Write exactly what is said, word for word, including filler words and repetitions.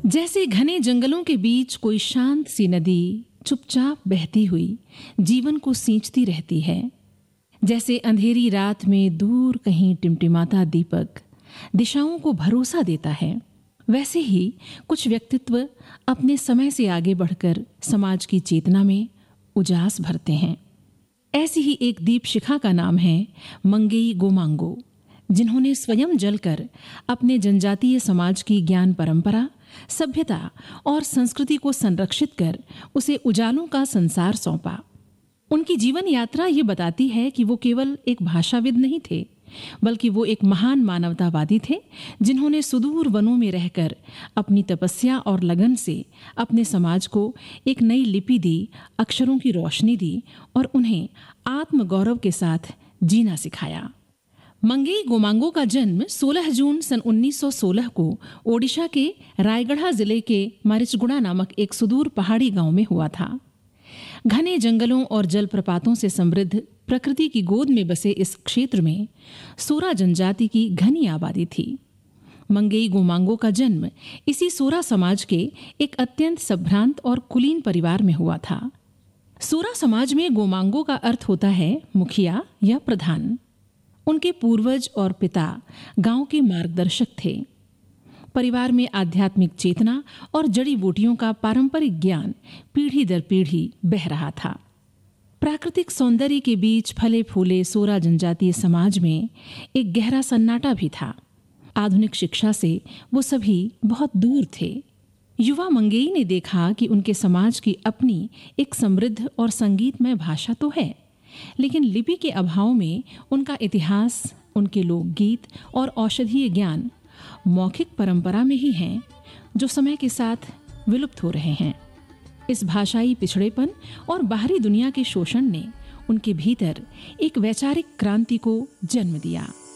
जैसे घने जंगलों के बीच कोई शांत सी नदी चुपचाप बहती हुई जीवन को सींचती रहती है, जैसे अंधेरी रात में दूर कहीं टिमटिमाता दीपक दिशाओं को भरोसा देता है, वैसे ही कुछ व्यक्तित्व अपने समय से आगे बढ़कर समाज की चेतना में उजास भरते हैं। ऐसी ही एक दीप शिखा का नाम है मंगेई गोमांगो, जिन्होंने स्वयं जलकर अपने जनजातीय समाज की ज्ञान परंपरा, सभ्यता और संस्कृति को संरक्षित कर उसे उजालों का संसार सौंपा। उनकी जीवन यात्रा ये बताती है कि वो केवल एक भाषाविद नहीं थे, बल्कि वो एक महान मानवतावादी थे, जिन्होंने सुदूर वनों में रहकर अपनी तपस्या और लगन से अपने समाज को एक नई लिपि दी, अक्षरों की रोशनी दी और उन्हें आत्मगौरव के साथ जीना सिखाया। मंगेई गोमांगो का जन्म सोलह जून सन उन्नीस सौ सोलह को ओडिशा के रायगढ़ जिले के मारिचगुड़ा नामक एक सुदूर पहाड़ी गांव में हुआ था। घने जंगलों और जलप्रपातों से समृद्ध प्रकृति की गोद में बसे इस क्षेत्र में सोरा जनजाति की घनी आबादी थी। मंगेई गोमांगो का जन्म इसी सोरा समाज के एक अत्यंत संभ्रांत और कुलीन परिवार में हुआ था। सोरा समाज में गोमांगो का अर्थ होता है मुखिया या प्रधान। उनके पूर्वज और पिता गांव के मार्गदर्शक थे। परिवार में आध्यात्मिक चेतना और जड़ी बूटियों का पारंपरिक ज्ञान पीढ़ी दर पीढ़ी बह रहा था। प्राकृतिक सौंदर्य के बीच फले फूले सोरा जनजातीय समाज में एक गहरा सन्नाटा भी था। आधुनिक शिक्षा से वो सभी बहुत दूर थे। युवा मंगेई ने देखा कि उनके समाज की अपनी एक समृद्ध और संगीतमय भाषा तो है, लेकिन लिपि के अभाव में उनका इतिहास, उनके लोकगीत और औषधीय ज्ञान मौखिक परंपरा में ही हैं, जो समय के साथ विलुप्त हो रहे हैं। इस भाषाई पिछड़ेपन और बाहरी दुनिया के शोषण ने उनके भीतर एक वैचारिक क्रांति को जन्म दिया।